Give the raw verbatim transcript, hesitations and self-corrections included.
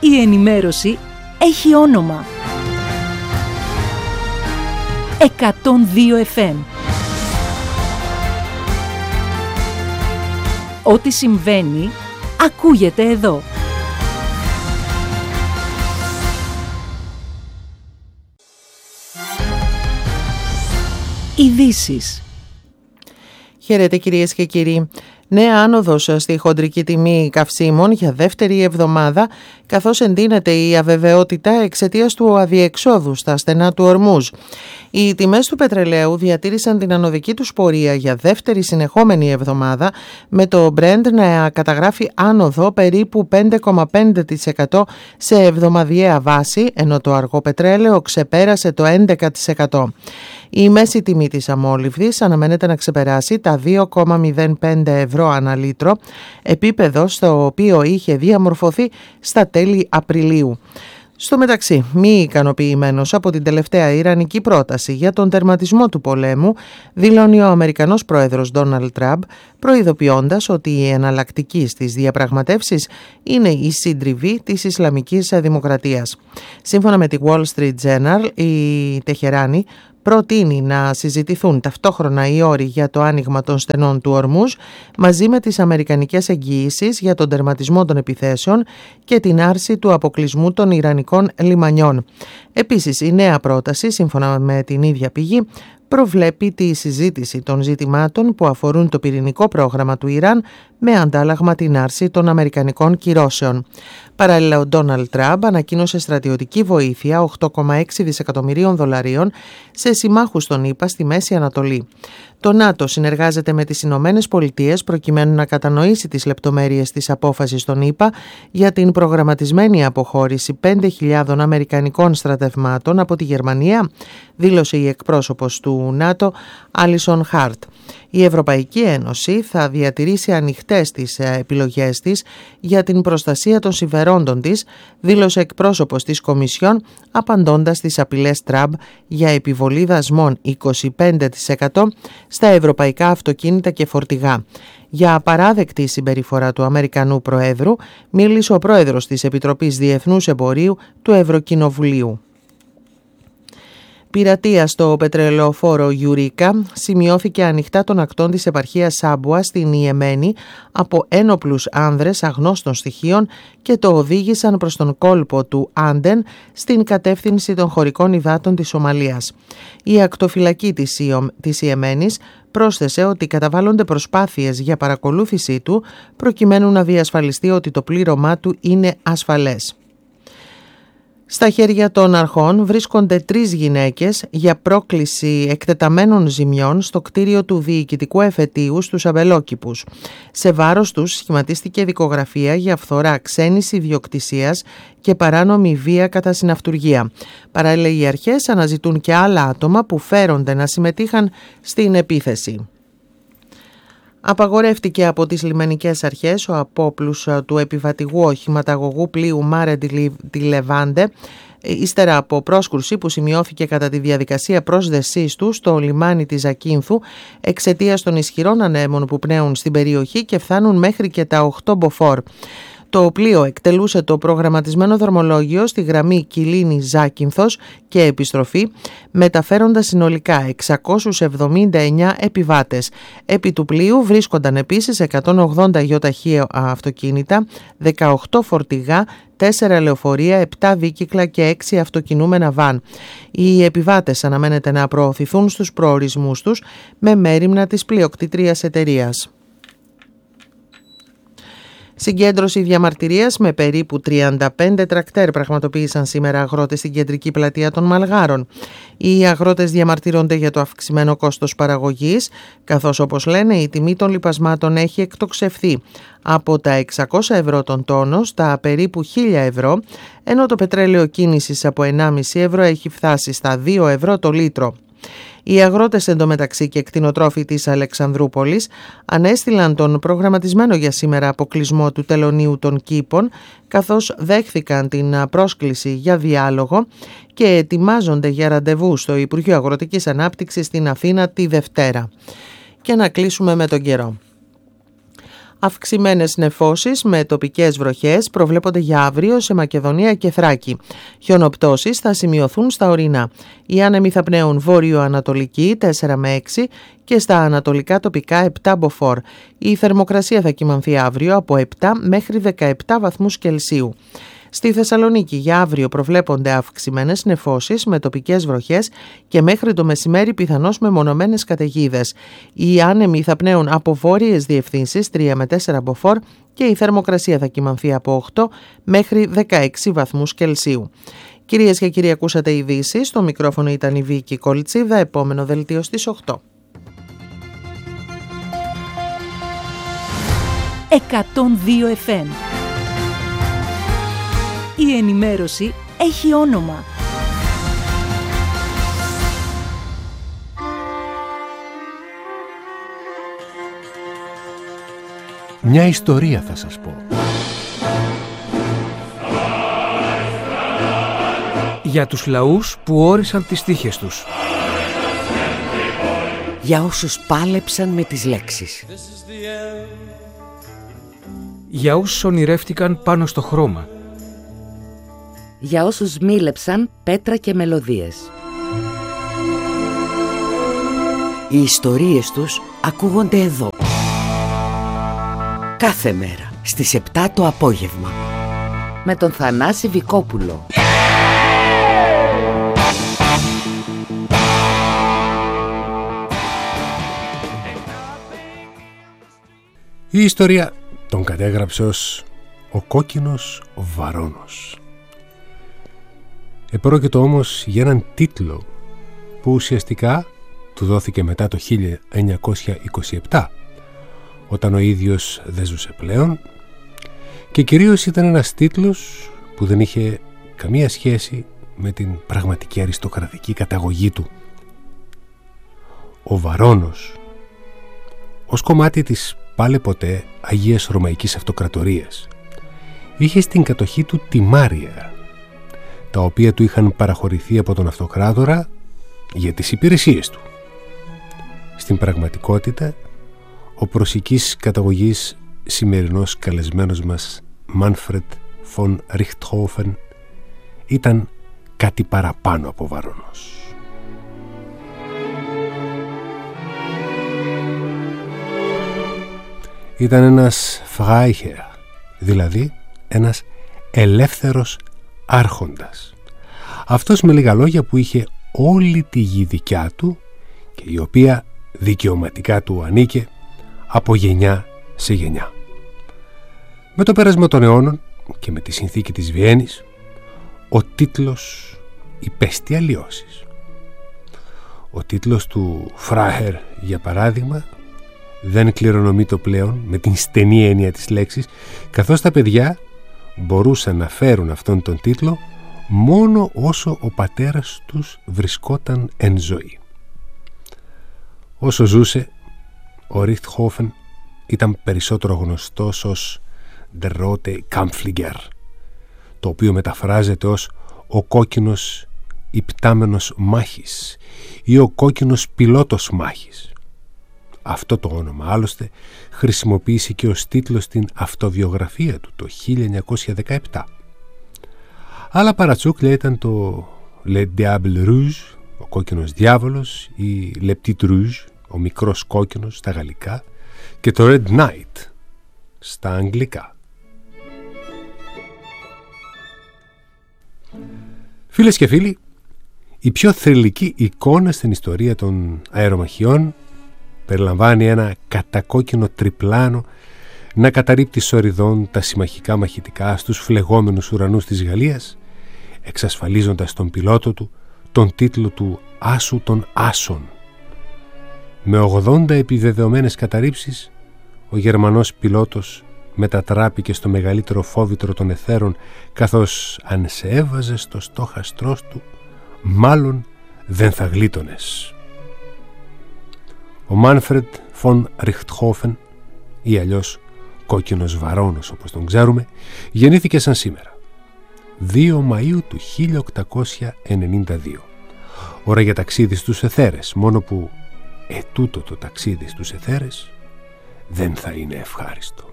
Η ενημέρωση έχει όνομα. εκατόν δύο εφ εμ. Ό,τι συμβαίνει, ακούγεται εδώ. Ειδήσεις. Χαίρετε κυρίες και κύριοι. Νέα άνοδος στη χοντρική τιμή καυσίμων για δεύτερη εβδομάδα, καθώς εντείνεται η αβεβαιότητα εξαιτίας του αδιεξόδου στα στενά του Ορμούζ. Οι τιμές του πετρελαίου διατήρησαν την ανωδική τους πορεία για δεύτερη συνεχόμενη εβδομάδα, με το Brent να καταγράφει άνοδο περίπου πέντε κόμμα πέντε τοις εκατό σε εβδομαδιαία βάση, ενώ το αργό πετρέλαιο ξεπέρασε το έντεκα τοις εκατό. Η μέση τιμή της αμόλυβδης αναμένεται να ξεπεράσει τα δύο κόμμα μηδέν πέντε ευρώ ανά λίτρο, επίπεδο στο οποίο είχε διαμορφωθεί στα τέλη Απριλίου. Στο μεταξύ, μη ικανοποιημένος από την τελευταία ιρανική πρόταση για τον τερματισμό του πολέμου, δηλώνει ο Αμερικανός πρόεδρος Ντόναλντ Τραμπ, προειδοποιώντας ότι η εναλλακτική στις διαπραγματεύσεις είναι η σύντριβη της Ισλαμικής Δημοκρατίας. Σύμφωνα με τη Wall Street Journal, η Τεχεράνη προτείνει να συζητηθούν ταυτόχρονα οι όροι για το άνοιγμα των στενών του Ορμούζ, μαζί με τις αμερικανικές εγγυήσεις για τον τερματισμό των επιθέσεων και την άρση του αποκλεισμού των ιρανικών λιμανιών. Επίσης, η νέα πρόταση, σύμφωνα με την ίδια πηγή, προβλέπει τη συζήτηση των ζητημάτων που αφορούν το πυρηνικό πρόγραμμα του Ιράν με αντάλλαγμα την άρση των αμερικανικών κυρώσεων. Παράλληλα, ο Ντόναλντ Τραμπ ανακοίνωσε στρατιωτική βοήθεια οκτώ κόμμα έξι δισεκατομμυρίων δολαρίων σε συμμάχους των ΗΠΑ στη Μέση Ανατολή. Το ΝΑΤΟ συνεργάζεται με τις Ηνωμένες Πολιτείες προκειμένου να κατανοήσει τις λεπτομέρειες της απόφασης των ΗΠΑ για την προγραμματισμένη αποχώρηση πέντε χιλιάδων αμερικανικών στρατευμάτων από τη Γερμανία, δήλωσε η εκπρόσωπος του ΝΑΤΟ, Άλισον Χάρτ. Η Ευρωπαϊκή Ένωση θα διατηρήσει ανοιχτές τις επιλογές της για την προστασία των συμφερόντων της, δήλωσε εκπρόσωπος της Κομισιόν, απαντώντας στις απειλές Τραμπ για επιβολή δασμών είκοσι πέντε τοις εκατό στα ευρωπαϊκά αυτοκίνητα και φορτηγά. Για απαράδεκτη συμπεριφορά του Αμερικανού Προέδρου, μίλησε ο πρόεδρος της Επιτροπής Διεθνούς Εμπορίου του Ευρωκοινοβουλίου. Πειρατεία στο πετρελαιοφόρο Γιουρίκα σημειώθηκε ανοιχτά των ακτών της επαρχίας Σάμπουα στην Ιεμένη από ένοπλους άνδρες αγνώστων στοιχείων και το οδήγησαν προς τον κόλπο του Άντεν στην κατεύθυνση των χωρικών υδάτων της Σομαλίας. Η ακτοφυλακή της, Ιω... της Ιεμένης πρόσθεσε ότι καταβάλλονται προσπάθειες για παρακολούθησή του προκειμένου να διασφαλιστεί ότι το πλήρωμά του είναι ασφαλές. Στα χέρια των αρχών βρίσκονται τρεις γυναίκες για πρόκληση εκτεταμένων ζημιών στο κτίριο του διοικητικού εφετείου στους Αμπελόκηπους. Σε βάρος τους σχηματίστηκε δικογραφία για φθορά ξένης ιδιοκτησίας και παράνομη βία κατά συναυτουργία. Παράλληλα, οι αρχές αναζητούν και άλλα άτομα που φέρονται να συμμετείχαν στην επίθεση. Απαγορεύτηκε από τις λιμενικές αρχές ο απόπλους του επιβατηγού οχηματαγωγού πλοίου Μάρε ντι Λεβάντε, ύστερα από πρόσκρουση που σημειώθηκε κατά τη διαδικασία πρόσδεσής του στο λιμάνι της Ζακίνθου εξαιτίας των ισχυρών ανέμων που πνέουν στην περιοχή και φτάνουν μέχρι και τα οκτώ μποφόρ. Το πλοίο εκτελούσε το προγραμματισμένο δρομολόγιο στη γραμμή Κιλίνη-Ζάκυνθος και επιστροφή, μεταφέροντας συνολικά εξακόσιους εβδομήντα εννέα επιβάτες. Επί του πλοίου βρίσκονταν επίσης εκατόν ογδόντα γιοταχή αυτοκίνητα, δεκαοκτώ φορτηγά, τέσσερα λεωφορεία, επτά δίκυκλα και έξι αυτοκινούμενα βαν. Οι επιβάτες αναμένεται να προωθηθούν στους προορισμούς τους με μέριμνα της πλειοκτήτριας εταιρείας. Συγκέντρωση διαμαρτυρίας με περίπου τριάντα πέντε τρακτέρ πραγματοποίησαν σήμερα αγρότες στην κεντρική πλατεία των Μαλγάρων. Οι αγρότες διαμαρτύρονται για το αυξημένο κόστος παραγωγής, καθώς, όπως λένε, η τιμή των λιπασμάτων έχει εκτοξευθεί από τα εξακόσια ευρώ τον τόνο στα περίπου χίλια ευρώ, ενώ το πετρέλαιο κίνησης από ενάμιση ευρώ έχει φτάσει στα δύο ευρώ το λίτρο. Οι αγρότες εντωμεταξύ και κτηνοτρόφοι της Αλεξανδρούπολης ανέστειλαν τον προγραμματισμένο για σήμερα αποκλεισμό του τελωνείου των κήπων, καθώς δέχθηκαν την πρόσκληση για διάλογο και ετοιμάζονται για ραντεβού στο Υπουργείο Αγροτικής Ανάπτυξης στην Αθήνα τη Δευτέρα. Και να κλείσουμε με τον καιρό. Αυξημένες νεφώσεις με τοπικές βροχές προβλέπονται για αύριο σε Μακεδονία και Θράκη. Χιονοπτώσεις θα σημειωθούν στα ορεινά. Οι άνεμοι θα πνέουν βόρειο-ανατολική τέσσερα με έξι και στα ανατολικά τοπικά επτά μποφόρ. Η θερμοκρασία θα κυμανθεί αύριο από επτά μέχρι δεκαεπτά βαθμούς Κελσίου. Στη Θεσσαλονίκη για αύριο προβλέπονται αυξημένες νεφώσεις με τοπικές βροχές και μέχρι το μεσημέρι πιθανώς μεμονωμένες καταιγίδες. Οι άνεμοι θα πνέουν από βόρειες διευθύνσεις τρία με τέσσερα μποφόρ και η θερμοκρασία θα κυμανθεί από οκτώ μέχρι δεκαέξι βαθμούς Κελσίου. Κυρίες και κύριοι, ακούσατε ειδήσεις. Στο μικρόφωνο ήταν η Βίκη Κολτσίδα. Επόμενο δελτίο στις οκτώ. εκατόν δύο εφ εμ. Η ενημέρωση έχει όνομα. Μια ιστορία θα σας πω. Για τους λαούς που όρισαν τις τύχες τους. Για όσους πάλεψαν με τις λέξεις. Για όσους ονειρεύτηκαν πάνω στο χρώμα. Για όσους μίλεψαν πέτρα και μελωδίες. Οι ιστορίες τους ακούγονται εδώ. Κάθε μέρα στις επτά το απόγευμα. Με τον Θανάση Βικόπουλο. Η ιστορία τον κατέγραψε ως ο κόκκινος βαρώνος. Επρόκειτο όμως για έναν τίτλο που ουσιαστικά του δόθηκε μετά το χίλια εννιακόσια είκοσι επτά, όταν ο ίδιος δεν ζούσε πλέον, και κυρίως ήταν ένας τίτλος που δεν είχε καμία σχέση με την πραγματική αριστοκρατική καταγωγή του. Ο Βαρώνος, ως κομμάτι της πάλε ποτέ Αγίας Ρωμαϊκής Αυτοκρατορίας, είχε στην κατοχή του τιμάρια, τα οποία του είχαν παραχωρηθεί από τον αυτοκράτορα για τις υπηρεσίες του. Στην πραγματικότητα, ο προσικής καταγωγής σημερινός καλεσμένος μας Μάνφρετ φον Ριχτχόφεν ήταν κάτι παραπάνω από Βαρώνος. Ήταν ένας Φράιχερ, δηλαδή ένας ελεύθερος άρχοντας. Αυτός με λίγα λόγια που είχε όλη τη γη δικιά του και η οποία δικαιωματικά του ανήκε από γενιά σε γενιά. Με το πέρασμα των αιώνων και με τη συνθήκη της Βιέννης, ο τίτλος υπέστη αλλοιώσεις. Ο τίτλος του Φράιχερ, για παράδειγμα, δεν κληρονομείται πλέον με την στενή έννοια της λέξης, καθώς τα παιδιά μπορούσαν να φέρουν αυτόν τον τίτλο μόνο όσο ο πατέρας τους βρισκόταν εν ζωή. Όσο ζούσε, ο Ριχτχόφεν ήταν περισσότερο γνωστός ως Der Rote Kampflieger, το οποίο μεταφράζεται ως ο κόκκινος υπτάμενος μάχης ή ο κόκκινος πιλότος μάχης. Αυτό το όνομα άλλωστε χρησιμοποίησε και ως τίτλο στην αυτοβιογραφία του το χίλια εννιακόσια δεκαεπτά. Άλλα παρατσούκλια ήταν το Le Diable Rouge, ο κόκκινος διάβολος, ή Le Petit Rouge, ο μικρός κόκκινος στα γαλλικά, και το Red Knight στα αγγλικά. Φίλες και φίλοι, η πιο θρυλική εικόνα στην ιστορία των αερομαχιών περιλαμβάνει ένα κατακόκκινο τριπλάνο να καταρρίπτει σοριδών τα συμμαχικά μαχητικά στους φλεγόμενους ουρανούς της Γαλλίας, εξασφαλίζοντας στον πιλότο του τον τίτλο του Άσου των Άσων. Με ογδόντα επιβεβαιωμένες καταρρίψεις, ο Γερμανός πιλότος μετατράπηκε στο μεγαλύτερο φόβητρο των εθέρων, καθώς αν σε έβαζε στο στόχαστρός του, μάλλον δεν θα γλίτωνες. Ο Μάνφρετ φον Ριχτχόφεν, ή αλλιώς κόκκινος Βαρώνος όπως τον ξέρουμε, γεννήθηκε σαν σήμερα, δύο Μαΐου του χίλια οκτακόσια ενενήντα δύο. Ώρα για ταξίδι στους εθέρες, μόνο που ετούτο το ταξίδι στους εθέρες δεν θα είναι ευχάριστο.